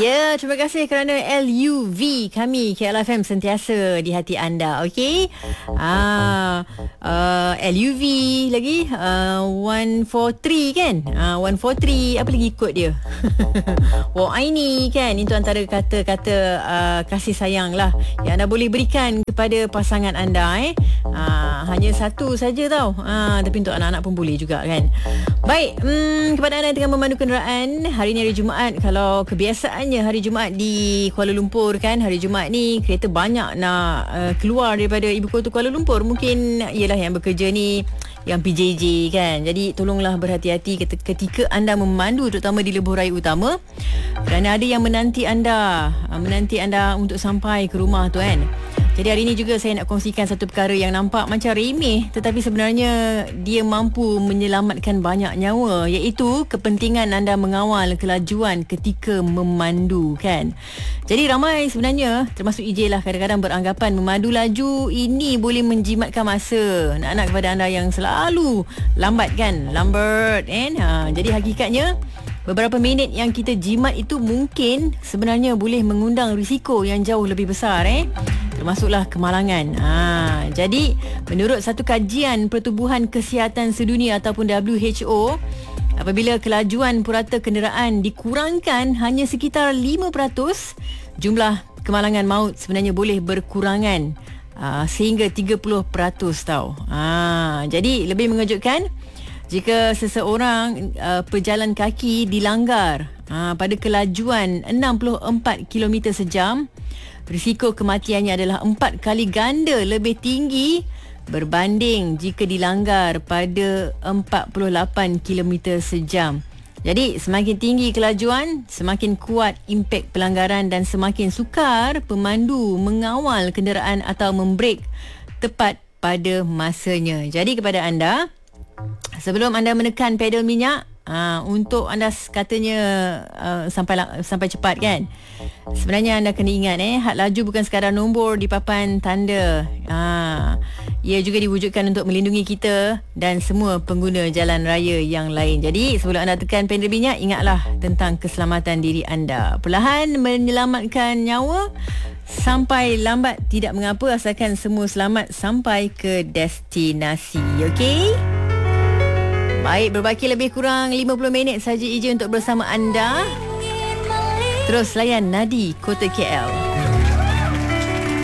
Ya, terima kasih kerana LUV kami KLFM sentiasa di hati anda. Okey. LUV lagi 143 kan? 143 apa lagi kod dia? Aini kan, itu antara kata-kata kasih sayang lah yang anda boleh berikan kepada pasangan anda. Hanya satu saja tau, tapi untuk anak-anak pun boleh juga kan. Baik, kepada anda yang tengah memandu kenderaan, hari ni hari Jumaat. Kalau kebiasaannya hari Jumaat di Kuala Lumpur kan, hari Jumaat ni kereta banyak nak keluar daripada ibu kota Kuala Lumpur. Mungkin ialah yang bekerja ni, yang PJJ kan. Jadi tolonglah berhati-hati ketika anda memandu, terutama di lebuh raya utama, kerana ada yang menanti anda untuk sampai ke rumah tu kan. Jadi hari ini juga saya nak kongsikan satu perkara yang nampak macam remeh, tetapi sebenarnya dia mampu menyelamatkan banyak nyawa, iaitu kepentingan anda mengawal kelajuan ketika memandu kan. Jadi ramai sebenarnya, termasuk EJ lah, kadang-kadang beranggapan memandu laju ini boleh menjimatkan masa. Nak kepada anda yang selalu lambat kan, jadi hakikatnya beberapa minit yang kita jimat itu mungkin sebenarnya boleh mengundang risiko yang jauh lebih besar termasuklah kemalangan. Jadi menurut satu kajian Pertubuhan Kesihatan Sedunia ataupun WHO, apabila kelajuan purata kenderaan dikurangkan hanya sekitar 5%, jumlah kemalangan maut sebenarnya boleh berkurangan sehingga 30% tau. Jadi lebih mengejutkan jika seseorang pejalan kaki dilanggar pada kelajuan 64 km sejam, risiko kematiannya adalah 4 kali ganda lebih tinggi berbanding jika dilanggar pada 48 km sejam. Jadi semakin tinggi kelajuan, semakin kuat impak pelanggaran dan semakin sukar pemandu mengawal kenderaan atau membrek tepat pada masanya. Jadi kepada anda, sebelum anda menekan pedal minyak, untuk anda katanya sampai cepat kan, sebenarnya anda kena ingat had laju bukan sekadar nombor di papan tanda. Ia juga diwujudkan untuk melindungi kita dan semua pengguna jalan raya yang lain. Jadi sebelum anda tekan pedal minyak, ingatlah tentang keselamatan diri anda. Perlahan menyelamatkan nyawa, sampai lambat tidak mengapa asalkan semua selamat sampai ke destinasi. Okey? Baik, berbaki lebih kurang 50 minit saja EJ untuk bersama anda. Terus layan Nadi Kota KL.